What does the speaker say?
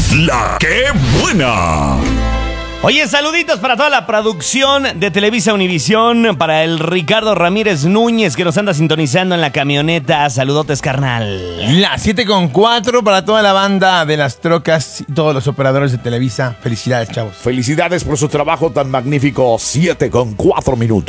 La que buena. Oye, saluditos para toda la producción de Televisa Univisión, para el Ricardo Ramírez Núñez que nos anda sintonizando en la camioneta. Saludotes, carnal. Las 7:04 para toda la banda de las trocas y todos los operadores de Televisa. Felicidades, chavos. Felicidades por su trabajo tan magnífico. 7:04.